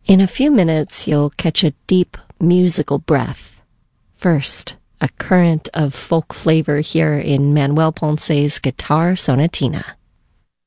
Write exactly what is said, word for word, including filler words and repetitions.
In a few minutes, you'll catch a deep musical breath. First, a current of folk flavor here in Manuel Ponce's Guitar Sonatina.